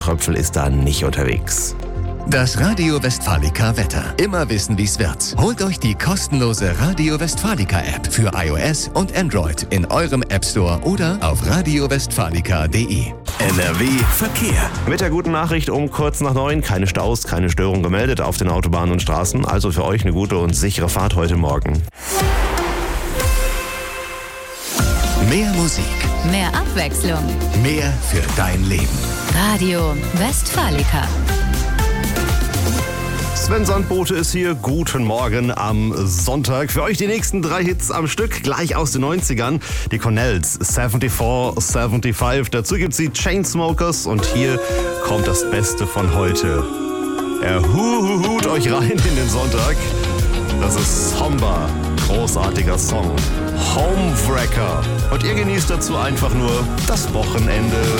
Tröpfel ist da nicht unterwegs. Das Radio Westfalica Wetter. Immer wissen, wie's wird. Holt euch die kostenlose Radio Westfalica App für iOS und Android in eurem App Store oder auf radiowestfalica.de. NRW Verkehr. Mit der guten Nachricht um kurz nach 9. Keine Staus, keine Störung gemeldet auf den Autobahnen und Straßen. Also für euch eine gute und sichere Fahrt heute Morgen. Mehr Musik. Mehr Abwechslung. Mehr für dein Leben. Radio Westfalica. Sven Sandbote ist hier. Guten Morgen am Sonntag. Für euch die nächsten 3 Hits am Stück, gleich aus den 90ern. Die Cornells, 74, 75. Dazu gibt's die Chainsmokers und hier kommt das Beste von heute. Erhut euch rein in den Sonntag. Das ist Homba. Großartiger Song. Homewrecker. Und ihr genießt dazu einfach nur das Wochenende.